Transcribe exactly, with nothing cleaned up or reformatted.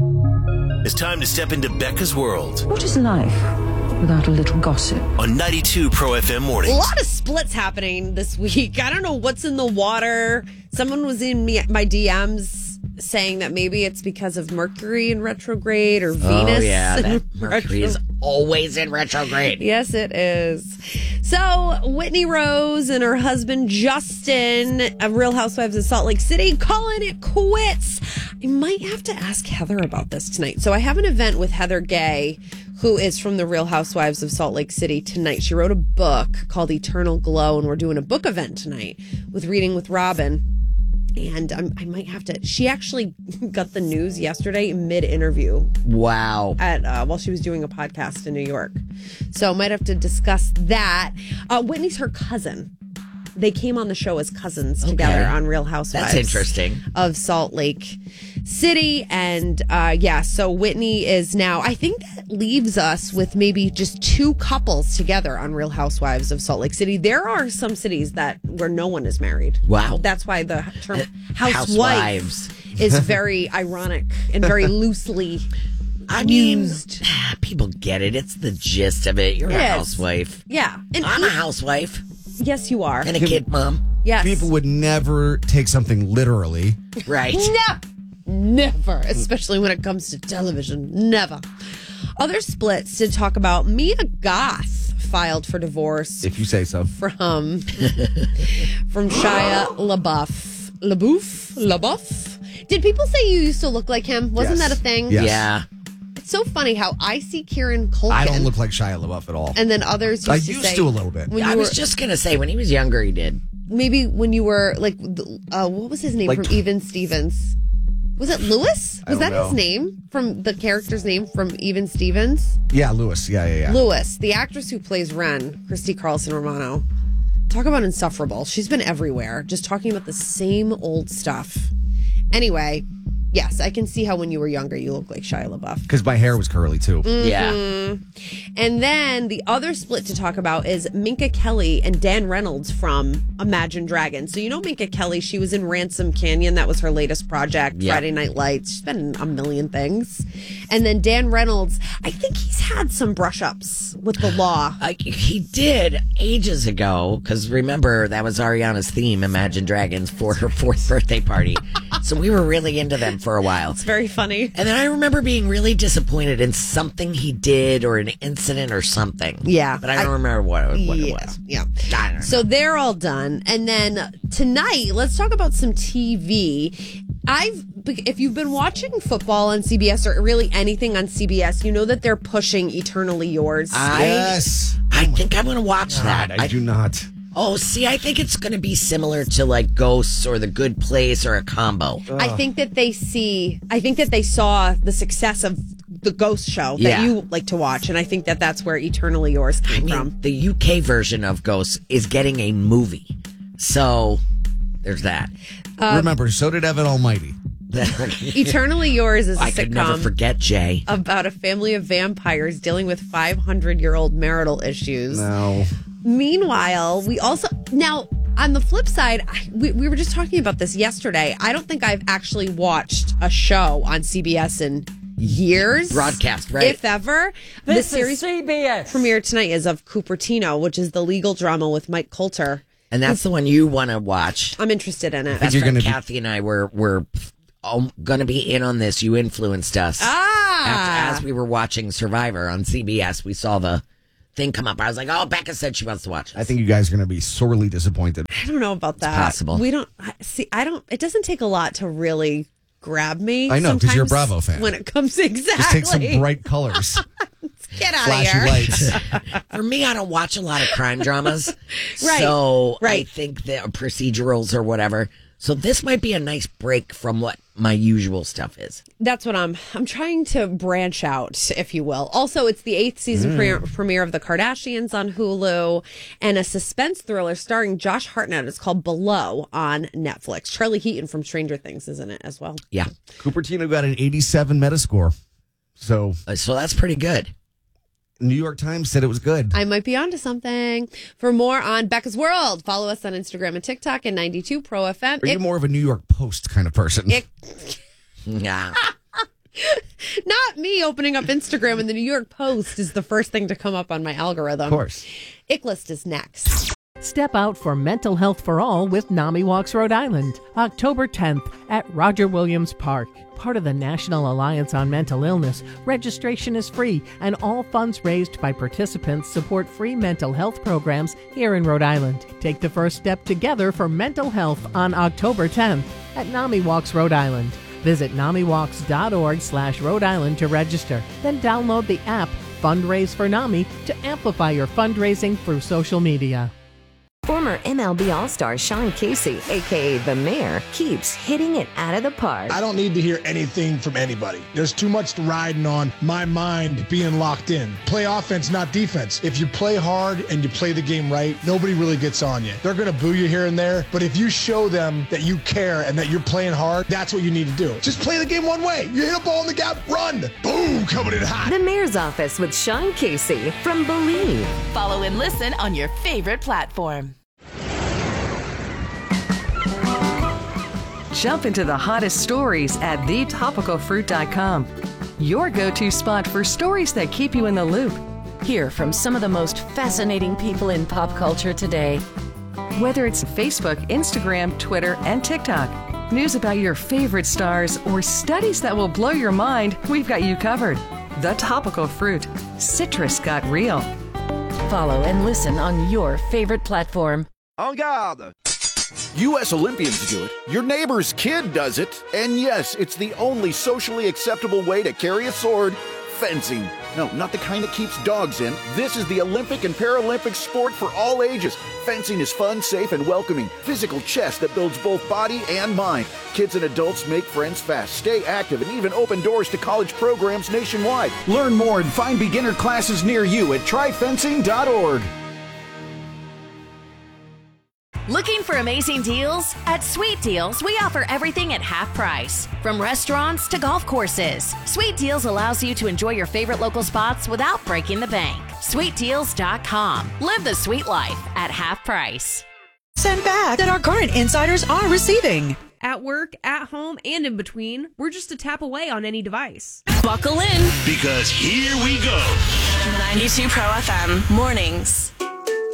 It's time to step into Becca's world. What is life without a little gossip? On ninety-two Pro F M Mornings. A lot of splits happening this week. I don't know what's in the water. Someone was in me, my D Ms saying that maybe it's because of Mercury in retrograde or Venus. Oh, yeah. in That Mercury is retro- always in retrograde. Yes, it is. So, Whitney Rose and her husband Justin of Real Housewives of Salt Lake City calling it quits. I might have to ask Heather about this tonight. So, I have an event with Heather Gay, who is from the Real Housewives of Salt Lake City tonight. She wrote a book called Eternal Glow, and we're doing a book event tonight with Reading with Robin. And um, I might have to. She actually got the news yesterday mid-interview. Wow. At uh, while she was doing a podcast in New York, so might have to discuss that. Uh, Whitney's her cousin. They came on the show as cousins together Okay. on Real Housewives. That's interesting. Of Salt Lake City, and uh, yeah, so Whitney is now. I think that leaves us with maybe just two couples together on Real Housewives of Salt Lake City. There are some cities that where no one is married. Wow. That's why the term housewife Housewives. is very ironic and very loosely I mean, used. people get it. It's the gist of it. You're a Yes. housewife. Yeah, and I'm a pe- housewife yes, you are. and a kid mom. Yes, People would never take something literally. Right. No, never, especially when it comes to television. Never. Other splits to talk about. Mia Goth filed for divorce If you say so. from from Shia LaBeouf. LaBeouf? LaBeouf? Did people say you used to look like him? Wasn't Yes. that a thing? Yes. Yeah. It's so funny how I see Kieran Culkin. I don't look like Shia LaBeouf at all. And then others used I to used say, to a little bit. When I you was were, just going to say, when he was younger, he did. maybe when you were like, uh, what was his name Like from tw- Even Stevens? Was it Lewis? I Was don't that his know. name from the character's name from Even Stevens? Yeah, Lewis. Yeah, yeah, yeah. Lewis, the actress who plays Ren, Christy Carlson Romano. Talk about insufferable. She's been everywhere, just talking about the same old stuff. Anyway, yes, I can see how when you were younger, you look like Shia LaBeouf. Because my hair was curly, too. Yeah. And then the other split to talk about is Minka Kelly and Dan Reynolds from Imagine Dragons. So you know Minka Kelly, she was in Ransom Canyon. That was her latest project, Yeah. Friday Night Lights. She's been in a million things. And then Dan Reynolds, I think he's had some brush-ups with the law. Like, he did ages ago, because remember, that was Ariana's theme, Imagine Dragons, for her fourth birthday party. So we were really into them for a while. It's very funny. And then I remember being really disappointed in something he did or an incident or something. Yeah. But I don't I- remember what, what yeah, it was. yeah. I don't know. So they're all done. And then tonight, let's talk about some T V. I've, if you've been watching football on C B S or really anything on C B S, you know that they're pushing Eternally Yours. I, Yes. I think I'm going to watch that. God, I do not. Oh, see, I think it's going to be similar to like Ghosts or The Good Place or a combo. I think that they see, I think that they saw the success of the Ghost show that Yeah. you like to watch. And I think that that's where Eternally Yours I came mean, from. the U K version of Ghosts is getting a movie. So there's that. Um, Remember, so did Evan Almighty. Eternally Yours is a I could never sitcom forget Jay. about a family of vampires dealing with five hundred year old marital issues. No. Meanwhile, we also now on the flip side, I, we, we were just talking about this yesterday. I don't think I've actually watched a show on C B S in years, Broadcast, right? if ever. This the is series C B S. premiere tonight is of Cupertino, which is the legal drama with Mike Coulter. And that's the one you want to watch. I'm interested in it. Best you're friend gonna be- Kathy and I were were um, going to be in on this. You influenced us. Ah, After, as we were watching Survivor on C B S, we saw the thing come up. I was like, "Oh, Becca said she wants to watch this." I think you guys are going to be sorely disappointed. I don't know about that. possible. We don't I- see. I don't. It doesn't take a lot to really grab me. I know, 'cause you're a sometimes Bravo fan. When it comes exactly, Just take some bright colors, Get out flashy of here. lights. For me, I don't watch a lot of crime dramas, Right, so I right. think the procedurals or whatever. So this might be a nice break from what my usual stuff is. That's what I'm. I'm trying to branch out, if you will. Also, it's the eighth season premiere, premiere of The Kardashians on Hulu, and a suspense thriller starring Josh Hartnett. It's called Below on Netflix. Charlie Heaton from Stranger Things is in it as well. Yeah, Cupertino got an eighty-seven Metascore. So Uh, so that's pretty good. New York Times said it was good. I might be onto something. For more on Becca's World, follow us on Instagram and TikTok at ninety-two Pro F M. Are you It- more of a New York Post kind of person? it- Yeah. Not me opening up Instagram and the New York Post is the first thing to come up on my algorithm. Of course. Ick List is next. Step out for mental health for all with NAMI Walks Rhode Island, October tenth at Roger Williams Park. Part of the National Alliance on Mental Illness, registration is free and all funds raised by participants support free mental health programs here in Rhode Island. Take the first step together for mental health on October tenth at NAMI Walks Rhode Island. Visit namiwalks.org slash Rhode Island to register. Then download the app Fundraise for NAMI to amplify your fundraising through social media. Former M L B All-Star Sean Casey, a k a. The Mayor, keeps hitting it out of the park. I don't need to hear anything from anybody. There's too much riding on my mind being locked in. Play offense, not defense. If you play hard and you play the game right, nobody really gets on you. They're going to boo you here and there, but if you show them that you care and that you're playing hard, that's what you need to do. Just play the game one way. You hit a ball in the gap, run. Boom, coming in hot. The Mayor's Office with Sean Casey from Believe. Follow and listen on your favorite platform. Jump into the hottest stories at the topical fruit dot com. Your go-to spot for stories that keep you in the loop. Hear from some of the most fascinating people in pop culture today. Whether it's Facebook, Instagram, Twitter, and TikTok, news about your favorite stars, or studies that will blow your mind, we've got you covered. The Topical Fruit. Citrus got real. Follow and listen on your favorite platform. En garde! U S Olympians do it, your neighbor's kid does it, and yes, it's the only socially acceptable way to carry a sword, fencing. No, not the kind that keeps dogs in. This is the Olympic and Paralympic sport for all ages. Fencing is fun, safe, and welcoming. Physical chess that builds both body and mind. Kids and adults make friends fast, stay active, and even open doors to college programs nationwide. Learn more and find beginner classes near you at try fencing dot org. Looking for amazing deals? At Sweet Deals, we offer everything at half price. From restaurants to golf courses, Sweet Deals allows you to enjoy your favorite local spots without breaking the bank. sweet deals dot com. Live the sweet life at half price. Send back that our current insiders are receiving. At work, at home, and in between, we're just a tap away on any device. Buckle in. Because here we go. ninety-two Pro F M Mornings.